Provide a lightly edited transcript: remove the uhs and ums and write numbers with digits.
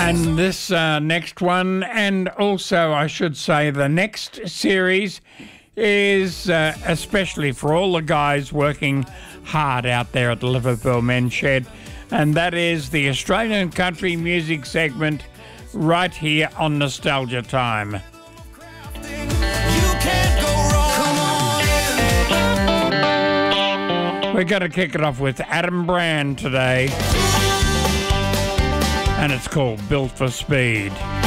And this next one, and also I should say the next series, is especially for all the guys working hard out there at the Liverpool Men's Shed, and that is the Australian country music segment right here on Nostalgia Time. We're going to kick it off with Adam Brand today, and it's called Built for Speed.